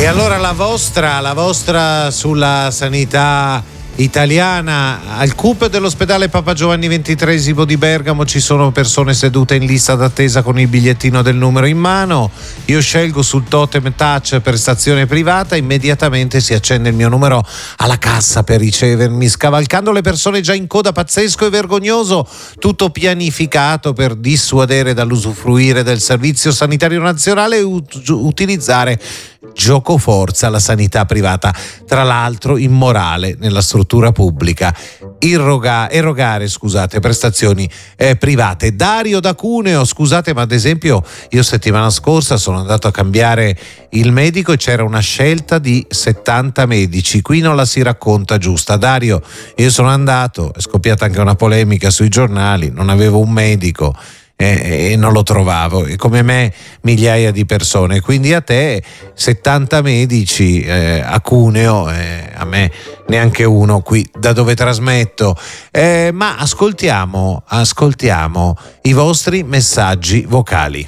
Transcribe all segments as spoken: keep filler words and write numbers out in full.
E allora la vostra, la vostra sulla sanità italiana. Al C U P dell'ospedale Papa Giovanni ventitreesimo di Bergamo ci sono persone sedute in lista d'attesa con il bigliettino del numero in mano. Io scelgo sul totem touch prestazione privata, immediatamente si accende il mio numero alla cassa per ricevermi, scavalcando le persone già in coda. Pazzesco e vergognoso, tutto pianificato per dissuadere dall'usufruire del servizio sanitario nazionale e ut- utilizzare gioco forza la sanità privata, tra l'altro immorale nella struttura pubblica, Irroga, erogare scusate prestazioni eh, private. Dario da Cuneo, scusate ma ad esempio io settimana scorsa sono andato a cambiare il medico e c'era una scelta di settanta medici, qui non la si racconta giusta. Dario, io sono andato, è scoppiata anche una polemica sui giornali, non avevo un medico E, e non lo trovavo, e come me migliaia di persone, quindi a te settanta medici, eh, a Cuneo, eh, a me neanche uno qui da dove trasmetto, eh, ma ascoltiamo ascoltiamo i vostri messaggi vocali.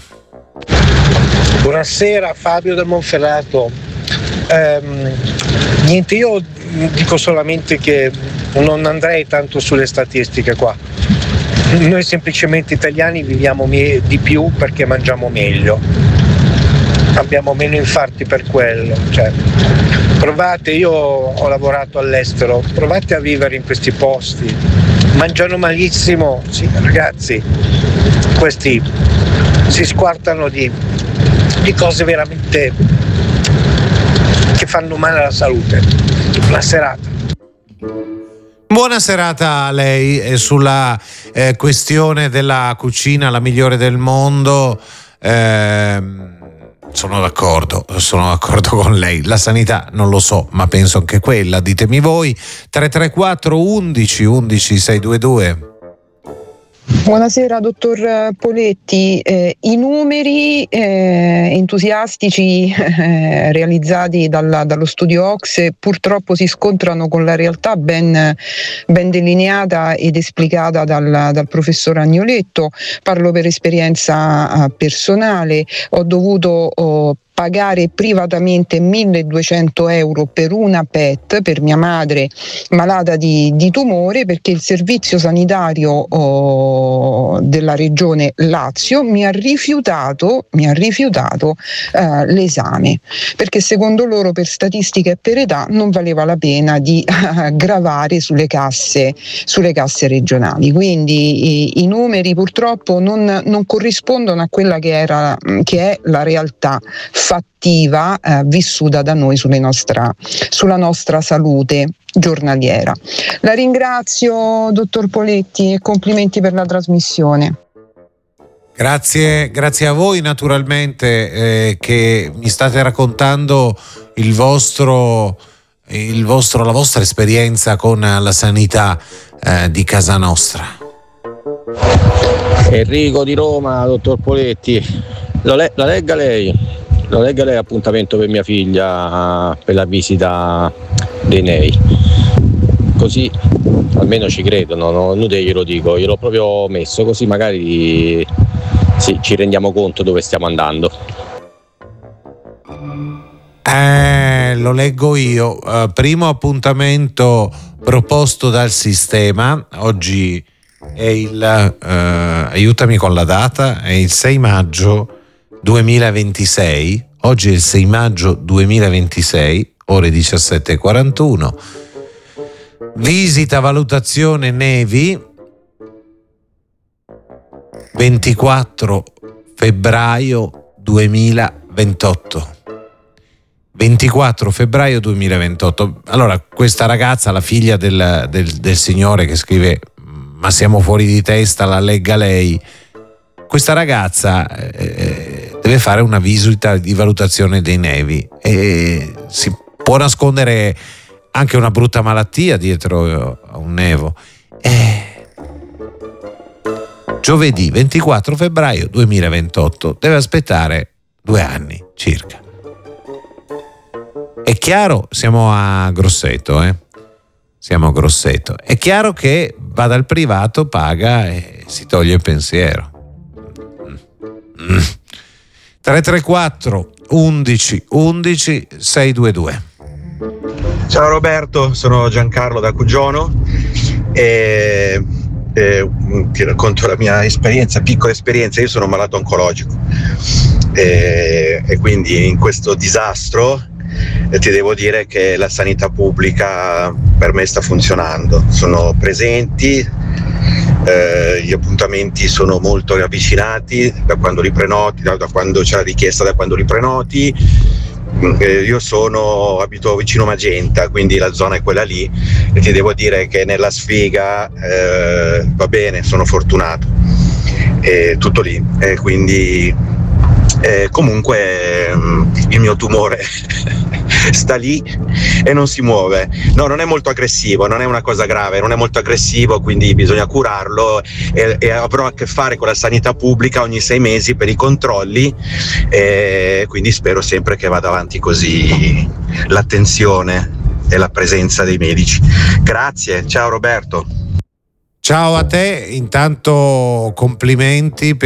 Buonasera, Fabio da Monferrato. ehm, niente, io dico solamente che non andrei tanto sulle statistiche qua. Noi semplicemente italiani viviamo me- di più perché mangiamo meglio, abbiamo meno infarti per quello. Cioè, provate, io ho lavorato all'estero, provate a vivere in questi posti, mangiano malissimo, sì ragazzi, questi si squartano di, di cose veramente che fanno male alla salute. Buona serata. Buona serata a lei. E sulla eh, questione della cucina la migliore del mondo, eh, sono d'accordo, sono d'accordo con lei. La sanità non lo so, ma penso anche quella, ditemi voi. Tre tre quattro undici undici seicentoventidue. Buonasera dottor Poletti, eh, i numeri eh, entusiastici eh, realizzati dalla, dallo studio O C S E purtroppo si scontrano con la realtà ben, ben delineata ed esplicata dal, dal professor Agnoletto. Parlo per esperienza personale, ho dovuto oh, pagare privatamente milleduecento euro per una P E T per mia madre malata di, di tumore, perché il servizio sanitario oh, della regione Lazio mi ha rifiutato, mi ha rifiutato eh, l'esame, perché secondo loro per statistica e per età non valeva la pena di eh, gravare sulle casse, sulle casse regionali. Quindi i, i numeri purtroppo non, non corrispondono a quella che, era, che è la realtà fattiva eh, vissuta da noi sulle nostra, sulla nostra salute giornaliera. La ringrazio dottor Poletti e complimenti per la trasmissione. Grazie, grazie a voi naturalmente eh, che mi state raccontando il vostro, il vostro, la vostra esperienza con la sanità eh, di casa nostra. Enrico di Roma, dottor Poletti, lo le- la legga lei. Lo legga lei appuntamento per mia figlia per la visita dei N E I, così almeno ci credono, no? Inutile glielo dico, gliel'ho proprio messo così magari sì, ci rendiamo conto dove stiamo andando. Eh, lo leggo io. Uh, primo appuntamento proposto dal sistema, oggi è il, uh, aiutami con la data, è il sei maggio duemilaventisei, oggi è il sei maggio duemilaventisei, ore diciassette e quarantuno. Visita valutazione Nevi ventiquattro febbraio duemilaventotto. ventiquattro febbraio duemilaventotto. Allora, questa ragazza, la figlia del, del, del signore che scrive "ma siamo fuori di testa, la legga lei", questa ragazza eh, deve fare una visita di valutazione dei nevi e si può nascondere anche una brutta malattia dietro a un nevo. Eh, giovedì ventiquattro febbraio duemilaventotto, deve aspettare due anni circa. È chiaro, siamo a Grosseto, eh? Siamo a Grosseto. È chiaro che va dal privato, paga e si toglie il pensiero. Mm. tre tre quattro undici undici seicentodventidue. Ciao Roberto, sono Giancarlo da Cugiono e, e ti racconto la mia esperienza, piccola esperienza. Io sono malato oncologico e, e quindi in questo disastro eh, ti devo dire che la sanità pubblica per me sta funzionando, sono presenti, eh, gli appuntamenti sono molto ravvicinati da quando li prenoti, da, da quando c'è la richiesta, da quando li prenoti. Eh, io sono abito vicino Magenta, quindi la zona è quella lì e ti devo dire che nella sfiga eh, va bene, sono fortunato, è tutto lì, e quindi eh, comunque il mio tumore sta lì e non si muove. No, non è molto aggressivo, non è una cosa grave, non è molto aggressivo, quindi bisogna curarlo e, e avrò a che fare con la sanità pubblica ogni sei mesi per i controlli e quindi spero sempre che vada avanti così l'attenzione e la presenza dei medici. Grazie, ciao Roberto. Ciao a te, intanto complimenti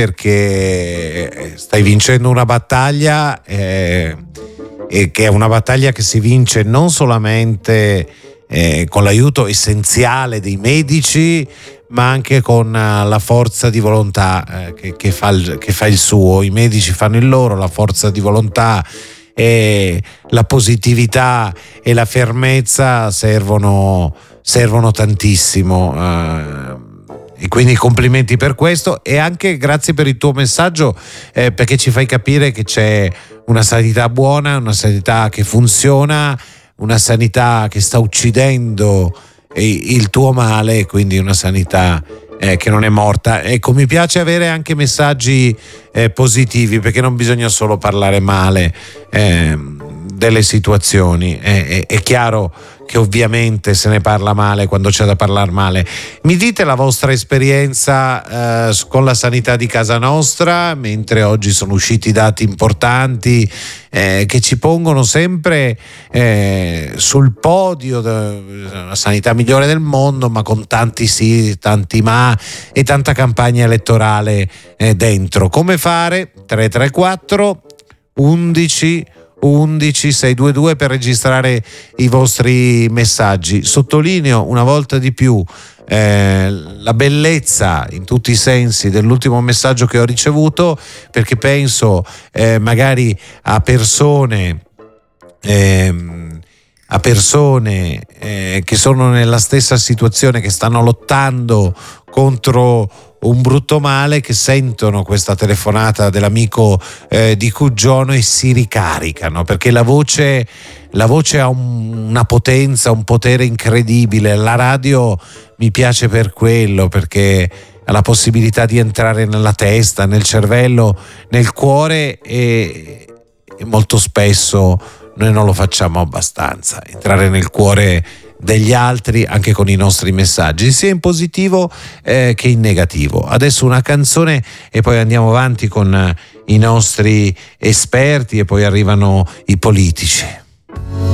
perché stai vincendo una battaglia eh, e che è una battaglia che si vince non solamente eh, con l'aiuto essenziale dei medici, ma anche con la forza di volontà eh, che, che, fa il, che fa il suo. I medici fanno il loro, la forza di volontà e la positività e la fermezza servono servono tantissimo eh, e quindi complimenti per questo e anche grazie per il tuo messaggio eh, perché ci fai capire che c'è una sanità buona, una sanità che funziona, una sanità che sta uccidendo il tuo male, quindi una sanità eh, che non è morta. Ecco, mi piace avere anche messaggi eh, positivi perché non bisogna solo parlare male eh, delle situazioni, è, è, è chiaro che ovviamente se ne parla male quando c'è da parlare male. Mi dite la vostra esperienza eh, con la sanità di casa nostra, mentre oggi sono usciti dati importanti eh, che ci pongono sempre eh, sul podio della sanità migliore del mondo, ma con tanti sì, tanti ma e tanta campagna elettorale eh, dentro. Come fare? tre tre quattro undici undici seicentodventidue per registrare i vostri messaggi. Sottolineo una volta di più eh, la bellezza in tutti i sensi dell'ultimo messaggio che ho ricevuto, perché penso eh, magari a persone ehm, a persone eh, che sono nella stessa situazione, che stanno lottando contro un brutto male, che sentono questa telefonata dell'amico eh, di Cugiono e si ricaricano, perché la voce, la voce ha un, una potenza, un potere incredibile. La radio mi piace per quello, perché ha la possibilità di entrare nella testa, nel cervello, nel cuore e, e molto spesso noi non lo facciamo abbastanza, entrare nel cuore degli altri anche con i nostri messaggi, sia in positivo eh, che in negativo. Adesso una canzone e poi andiamo avanti con i nostri esperti e poi arrivano i politici.